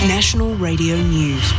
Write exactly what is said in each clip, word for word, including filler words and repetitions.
National Radio News.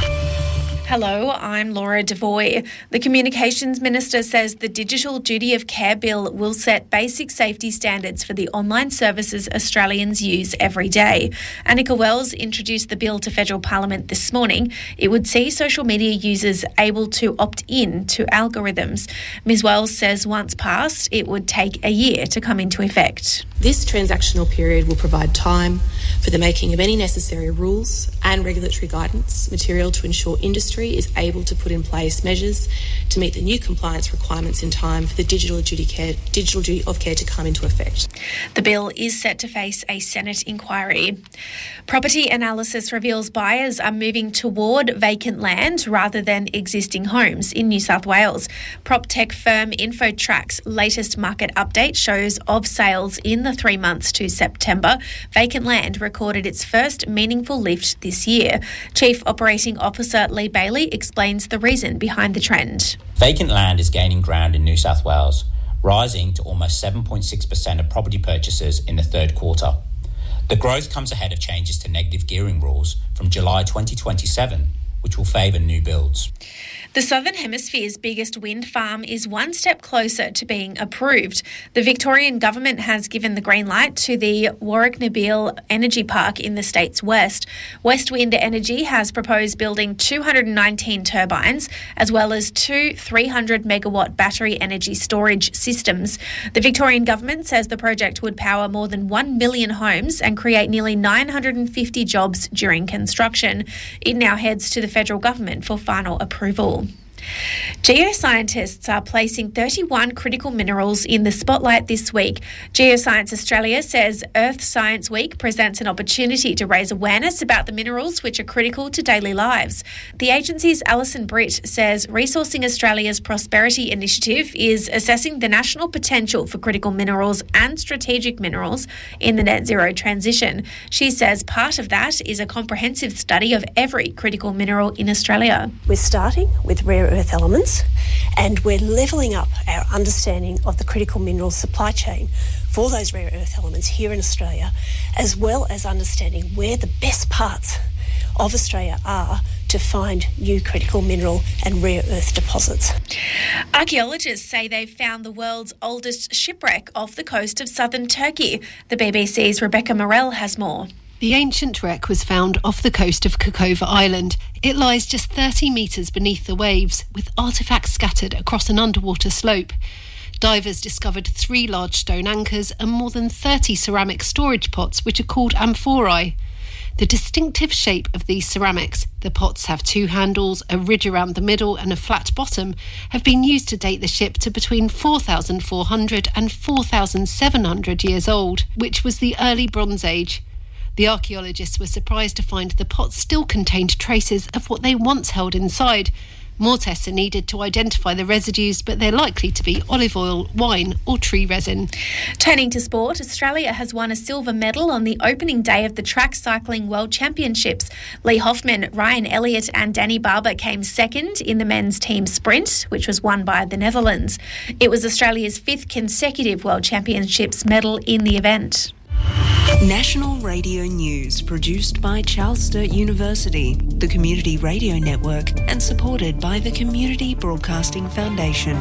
Hello, I'm Laura Devoy. The Communications Minister says the Digital Duty of Care Bill will set basic safety standards for the online services Australians use every day. Annika Wells introduced the bill to Federal Parliament this morning. It would see social media users able to opt in to algorithms. Ms Wells says once passed, it would take a year to come into effect. This transactional period will provide time for the making of any necessary rules and regulatory guidance material to ensure industry is able to put in place measures to meet the new compliance requirements in time for the digital duty, care, digital duty of care to come into effect. The bill is set to face a Senate inquiry. Property analysis reveals buyers are moving toward vacant land rather than existing homes in New South Wales. Prop tech firm InfoTrack's latest market update shows of sales in the three months to September, vacant land recorded its first meaningful lift this year. Chief Operating Officer Lee Bailey explains the reason behind the trend. Vacant land is gaining ground in New South Wales, rising to almost seven point six percent of property purchases in the third quarter. The growth comes ahead of changes to negative gearing rules from July twenty twenty-seven, which will favour new builds. The Southern Hemisphere's biggest wind farm is one step closer to being approved. The Victorian government has given the green light to the Warragnabeal Energy Park in the state's west. West Wind Energy has proposed building two hundred nineteen turbines as well as two three hundred megawatt battery energy storage systems. The Victorian government says the project would power more than one million homes and create nearly nine hundred fifty jobs during construction. It now heads to the federal government for final approval. Geoscientists are placing thirty-one critical minerals in the spotlight this week. Geoscience Australia says Earth Science Week presents an opportunity to raise awareness about the minerals which are critical to daily lives. The agency's Alison Britt says Resourcing Australia's Prosperity Initiative is assessing the national potential for critical minerals and strategic minerals in the net zero transition. She says part of that is a comprehensive study of every critical mineral in Australia. We're starting with rare earth elements, and we're levelling up our understanding of the critical mineral supply chain for those rare earth elements here in Australia, as well as understanding where the best parts of Australia are to find new critical mineral and rare earth deposits. Archaeologists say they've found the world's oldest shipwreck off the coast of southern Turkey. The B B C's Rebecca Morell has more. The ancient wreck was found off the coast of Kokova Island. It lies just thirty metres beneath the waves, with artefacts scattered across an underwater slope. Divers discovered three large stone anchors and more than thirty ceramic storage pots, which are called amphorae. The distinctive shape of these ceramics, the pots have two handles, a ridge around the middle and a flat bottom, have been used to date the ship to between four thousand four hundred and four thousand seven hundred years old, which was the early Bronze Age. The archaeologists were surprised to find the pots still contained traces of what they once held inside. More tests are needed to identify the residues, but they're likely to be olive oil, wine or tree resin. Turning to sport, Australia has won a silver medal on the opening day of the Track Cycling World Championships. Lee Hoffman, Ryan Elliott and Danny Barber came second in the men's team sprint, which was won by the Netherlands. It was Australia's fifth consecutive World Championships medal in the event. National Radio News, produced by Charles Sturt University, the Community Radio Network, and supported by the Community Broadcasting Foundation.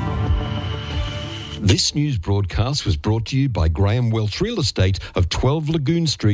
This news broadcast was brought to you by Graham Welch Real Estate of twelve Lagoon Street.